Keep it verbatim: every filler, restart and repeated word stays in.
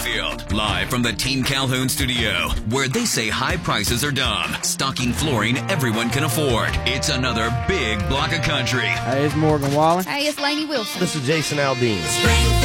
Wakefield. Live from the Team Calhoun studio, where they say high prices are dumb. Stocking flooring everyone can afford. It's another big block of country. Hey, it's Morgan Wallen. Hey, it's Lainey Wilson. This is Jason Aldean.